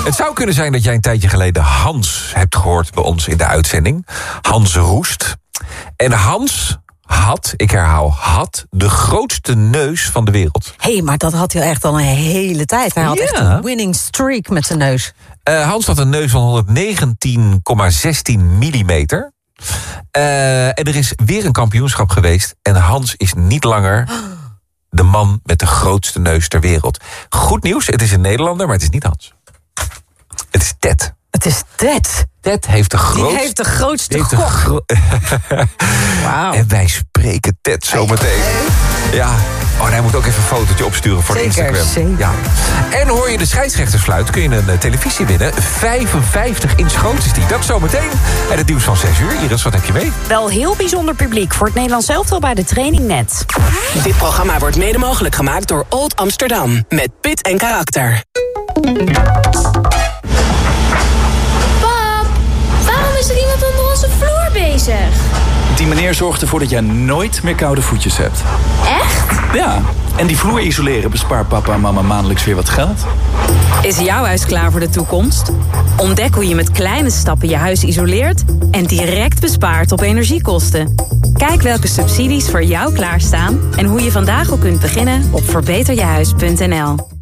Het zou kunnen zijn dat jij een tijdje geleden Hans hebt gehoord bij ons in de uitzending. Hans Roest. En Hans had, ik herhaal, de grootste neus van de wereld. Hé, maar dat had hij echt al een hele tijd. Hij had echt een winning streak met zijn neus. Hans had een neus van 119,16 millimeter. En er is weer een kampioenschap geweest. En Hans is niet langer de man met de grootste neus ter wereld. Goed nieuws, het is een Nederlander, maar het is niet Hans. Het is Ted. Het is Ted. Ted heeft de grootste... Die heeft de grootste gok. Wauw. En wij spreken Ted zometeen. Ja. Oh, hij moet ook even een fotootje opsturen voor Instagram. Zeker. Ja. En hoor je de scheidsrechtersfluit, kun je een televisie winnen. 55-inch groot is die. Dat zometeen. En het nieuws van 6 uur. Iris, wat heb je mee? Wel heel bijzonder publiek voor het Nederlands elftal bij de training net. Dit programma wordt mede mogelijk gemaakt door Old Amsterdam. Met pit en karakter. Pap, waarom is er iemand onder onze vloer bezig? Die meneer zorgt ervoor dat jij nooit meer koude voetjes hebt. Echt? Ja, en die vloer isoleren bespaart papa en mama maandelijks weer wat geld. Is jouw huis klaar voor de toekomst? Ontdek hoe je met kleine stappen je huis isoleert en direct bespaart op energiekosten. Kijk welke subsidies voor jou klaarstaan en hoe je vandaag al kunt beginnen op verbeterjehuis.nl.